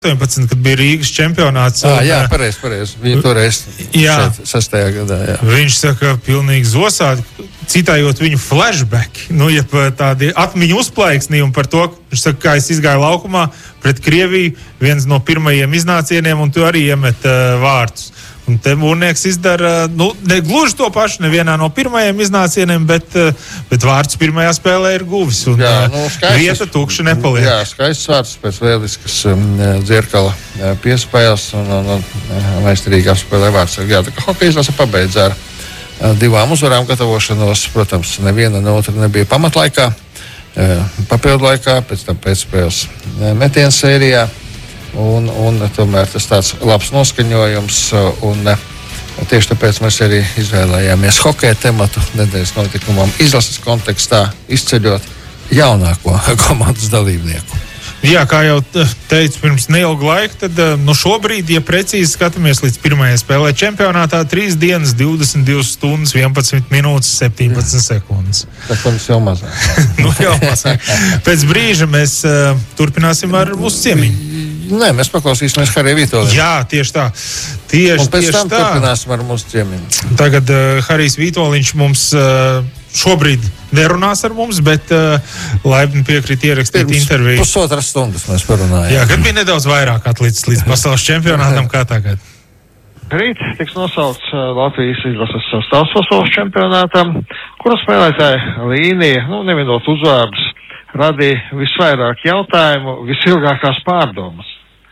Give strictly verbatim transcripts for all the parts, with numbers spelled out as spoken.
astoņpadsmit, kad bija Rīgas čempionāts. Ah, jā, pareiz, pareiz. Viņa toreiz šeit, sastajā gadā, jā. Viņš saka, pilnīgi zosādi, citējot viņu flashback, nu, ja tādi atmiņu uzplaiksnījumi par to, viņš saka, kā es izgāju laukumā pret Krieviju, viens no pirmajiem iznācieniem, un tu arī iemet uh, vārtus. Un te Mūrnieks izdara, nu, ne gluži to pašu, nevienā no pirmajiem iznācieniem, bet, bet vārds pirmajā spēlē ir guvis. Un jā, nu, skaistas, vieta tukša nepaliek. Jā, skaists vārds pēc lieliskas um, dzirkala uh, piespējas un, un, un meistarīgi apspēlē vārds. Jā, tā kā hokejs lasa pabeidz ar uh, divām uzvarām gatavošanos. Protams, neviena no otra nebija pamatlaikā, uh, papildu laikā, pēc tam pēcspēles uh, metienu sērijā. Un, un tomēr tas tāds labs noskaņojums, un tieši tāpēc mēs arī izvēlējāmies hokeja tematu nedēļas notikumam izlases kontekstā, izceļot jaunāko komandas dalībnieku. Jā, kā jau teicu pirms neilga laika, tad nu šobrīd, ja precīzi skatāmies līdz pirmajai spēlē čempionātā, trīs dienas, divdesmit divas stundas, vienpadsmit minūtes, septiņpadsmit sekundes. Tas mums jau mazāk. nu jau mazāk. Pēc brīža mēs uh, turpināsim ar mūsu ciemiņu. Nē, mēs paklausīsimies Hariju Vītoliņu. Jā, tieši tā. Tieši, un pēc tieši tam tā. turpināsim ar mūsu ciemiņu. Tagad uh, Harijs Vītoliņš mums uh, šobrīd nerunās ar mums, bet uh, laipni piekrīt ierakstīt Pirms interviju. Pusotras stundas mēs parunājām. Jā, kad bija nedaudz vairāk atlicis līdz pasaules čempionātam, kā tagad. Rīt tiks nosaukts uh, Latvijas izlases sastāvs pasaules čempionātam, kura spēlētāja līnija, nu, neminot uzvārdus, radīja visvairāk jautājumu, visilgākās pārdomas.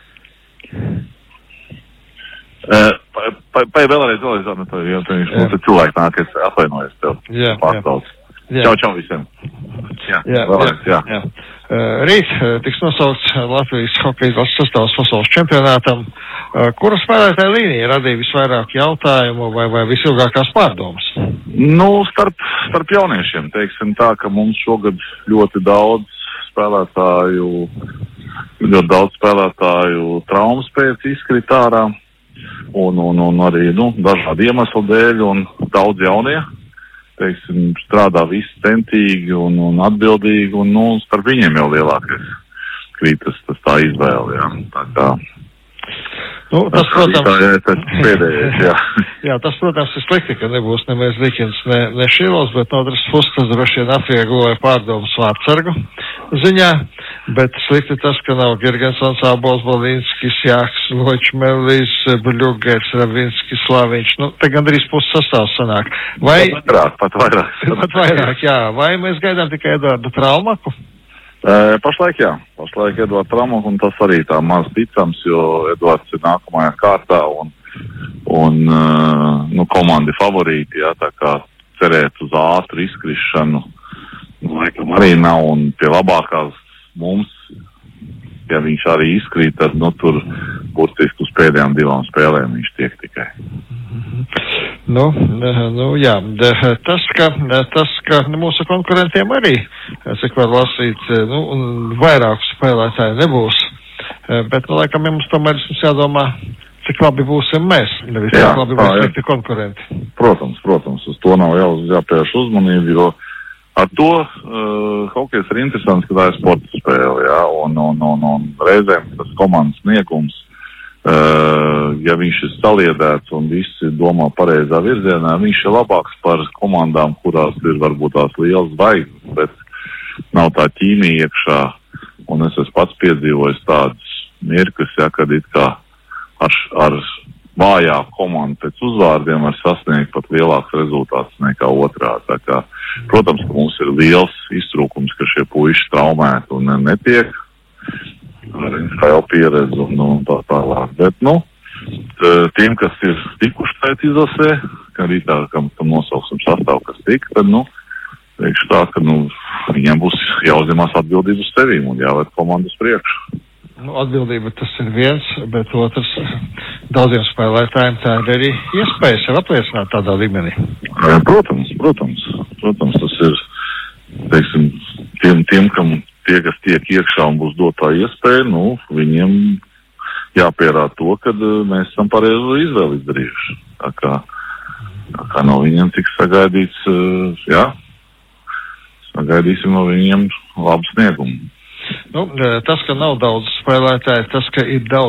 Uh, pa, pa, vēlreiz, vēlreiz, vēlreiz, jautājumu, mums ir cilvēki nāk, es atvainojos tev. Jā, pārstāvs. Jā. Čau, čau visiem. Jā, jā, vēlreiz, jā. jā. jā. Uh, rīt uh, tiks nosaukts Latvijas hokeja izlases sastāvs pasaules čempionātam, uh, kura spēlētāja līnija radīja visvairāk jautājumu vai, vai visilgākās pārdomas? Nu, starp, starp jauniešiem, teiksim tā, ka mums šogad ļoti daudz spēlētāju, ļoti daudz spēlētāju traumas pēc izkrīt ārā, un, un, un arī, nu, dažādu iemeslu dēļ, un daudz jaunie, teiksim, strādā visi centīgi un, un atbildīgi, un, nu, starp viņiem jau lielākais krīt tas, tas tā izvēle, jā. Tā kā, nu, tas, protams, tā, jā, tas pēdējais, jā. jā, tas, protams, ir slikti, ka nebūs nemēs Likins, ne, ne Šilovs, bet no otras puses, tas droši vien atviegloja pārdomas vārdsargu ziņā, bet slikti tas, ka nav Girgensons, Ābols, Balinskis, Jāks, Ločmelis, Bļugers, Ravinskis, Slaviņš, nu, te gandrīz puses sastāvs sanāk. Vai... Pat vairāk, pat vairāk. pat vairāk, jā. Vai mēs gaidām tikai Eduardu Traumaku? E, pašlaik jā, pašlaik Eduardu Traumaku, un tas arī tā maz ticams, jo Eduards ir nākamajā kārtā, un, un nu, komandi favorīti, jā, tā kā cerēt uz ātru izkrišanu, nu, laikam arī nav, un pie labākās mums, ja viņš arī izkrīt, tad, nu, tur burtiski uz pēdējām divām spēlēm viņš tiek tikai. Nu, nu jā, tas, ka, tas, ka mūsu konkurentiem arī, cik var lasīt, nu, vairāku spēlētāju nebūs, bet, nu, laikam, ja mums tomēr mums jādomā, cik labi būsim mēs, nevis jā, cik labi būs slikti konkurenti. Protams, protams, uz to nav jau jāpievērš uzmanību, jo ar to uh, hokejs ir interesants, ka tā ir sporta spēle, jā, un, un, un, un reizēm tas komandas sniegums, uh, ja viņš ir saliedēts un visi domā pareizā virzienā, viņš ir labāks par komandām, kurās ir varbūt tās lielas zvaigznes, bet nav tā ķīmija iekšā, un es esmu pats piedzīvojis tādas mirkļus, ja, kad it kā ar, ar vājā komanda pēc uzvārdiem var sasniegt pat lielāks rezultāts nekā otrā. Tā kā, protams, ka mums ir liels iztrūkums, ka šie puiši traumēti un netiek ar N H L pieredzi un, un tā tālāk. Bet, nu, tiem, kas ir tikuši tēt izlasē, ka arī tā, kam, kam nosauksim sastāvu, kas tika, tad, nu, teikšu tā, ka, nu, viņiem būs jāuzņemās atbildību uz sevīm un jāvērt komandas priekšu. Nu, atbildība tas ir viens, bet otrs daudziem spēlētājiem tā ir arī iespējas sev apliecināt tādā līmenī. Protams, protams, protams, tas ir, teiksim, tiem, tiem, kam tie, kas tiek iekšā un būs dotā iespēja, nu, viņiem jāpierāda to, ka mēs esam pareizo izvēli izdarījuši. Tā kā, tā kā no viņiem tiks sagaidīts, jā, sagaidīsim no viņiem labu sniegumu. Nu, tas, ka nav daudz spēlētāji, tas, ka ir daudz